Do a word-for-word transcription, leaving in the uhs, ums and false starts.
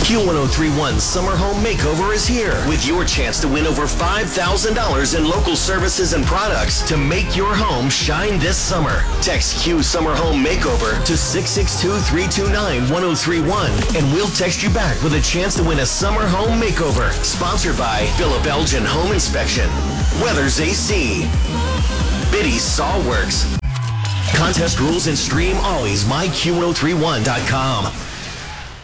Q ten thirty-one Summer Home Makeover is here with your chance to win over five thousand dollars in local services and products to make your home shine this summer. Text Q Summer Home Makeover to six six two, three two nine, one oh three one and we'll text you back with a chance to win a summer home makeover. Sponsored by Philip Elgin Home Inspection, Weathers A C, Biddy's Saw Works. Contest rules and stream always my Q ten thirty-one dot com.